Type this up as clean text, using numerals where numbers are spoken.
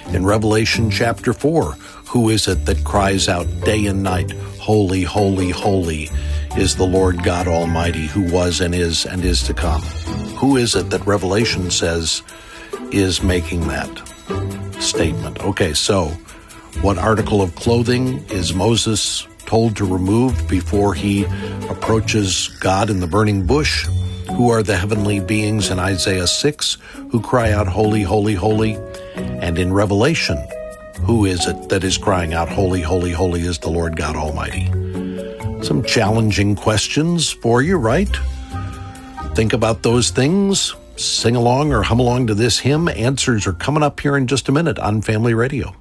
In Revelation chapter 4, who is it that cries out day and night, "Holy, holy, holy is the Lord God Almighty, who was and is to come"? Who is it that Revelation says is making that statement? Okay, so what article of clothing is Moses told to remove before he approaches God in the burning bush? Who are the heavenly beings in Isaiah 6 who cry out, "Holy, holy, holy"? And in Revelation, who is it that is crying out, "Holy, holy, holy is the Lord God Almighty"? Some challenging questions for you, right? Think about those things, sing along or hum along to this hymn. Answers are coming up here in just a minute on Family Radio.